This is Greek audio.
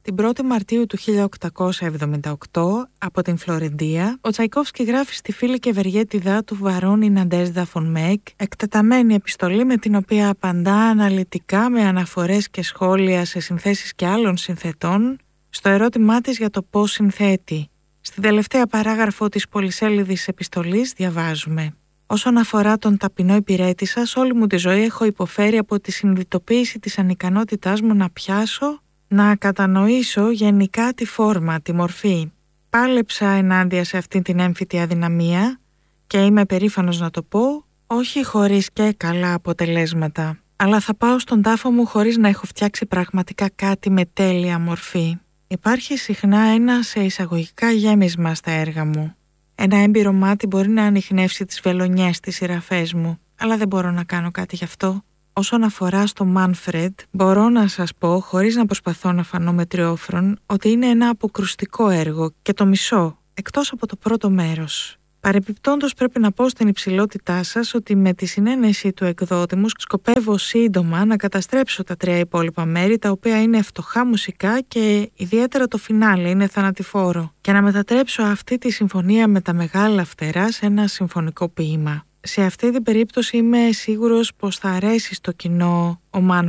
Την 1η Μαρτίου του 1878, από την Φλωρεντία, ο Τσαϊκόφσκι γράφει στη φίλη και ευεργέτιδα του Βαρόνι Ναντέσδα φον Μέικ εκτεταμένη επιστολή με την οποία απαντά αναλυτικά με αναφορές και σχόλια σε συνθέσεις και άλλων συνθετών στο ερώτημά της για το πώς συνθέτει. Στην τελευταία παράγραφο της πολυσέλιδης επιστολής διαβάζουμε: «Όσον αφορά τον ταπεινό υπηρέτη σας, όλη μου τη ζωή έχω υποφέρει από τη συνειδητοποίηση της ανικανότητάς μου να πιάσω, να κατανοήσω γενικά τη φόρμα, τη μορφή. Πάλεψα ενάντια σε αυτή την έμφυτη αδυναμία και είμαι περήφανος να το πω, όχι χωρίς και καλά αποτελέσματα, αλλά θα πάω στον τάφο μου χωρίς να έχω φτιάξει πραγματικά κάτι με τέλεια μορφή. Υπάρχει συχνά ένα σε εισαγωγικά γέμισμα στα έργα μου. Ένα έμπειρο μάτι μπορεί να ανιχνεύσει τις βελονιές στις σειραφές μου, αλλά δεν μπορώ να κάνω κάτι γι' αυτό. Όσον αφορά στο Μάνφρεντ, μπορώ να σας πω, χωρίς να προσπαθώ να φανώ μετριόφρον, ότι είναι ένα αποκρουστικό έργο και το μισώ, εκτός από το πρώτο μέρος. Παρεπιπτόντως πρέπει να πω στην υψηλότητά σας ότι με τη συνένεση του εκδότη μου σκοπεύω σύντομα να καταστρέψω τα 3 υπόλοιπα μέρη, τα οποία είναι φτωχά μουσικά και ιδιαίτερα το φινάλε είναι θανατηφόρο, και να μετατρέψω αυτή τη συμφωνία με τα μεγάλα φτερά σε ένα συμφωνικό ποίημα. Σε αυτή την περίπτωση είμαι σίγουρος πως θα αρέσει στο κοινό ο Μάνφρεντ